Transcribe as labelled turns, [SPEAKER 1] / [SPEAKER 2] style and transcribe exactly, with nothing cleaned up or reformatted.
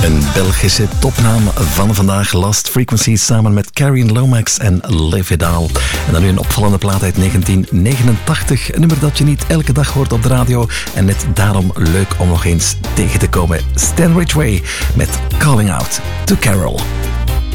[SPEAKER 1] Een Belgische topnaam van vandaag, Lost Frequency, samen met Carrie Lomax en Le Vidal. En dan nu een opvallende plaat uit negentien negenentachtig. Een nummer dat je niet elke dag hoort op de radio en net daarom leuk om nog eens tegen te komen. Stan Ridgway met Calling Out to Carol.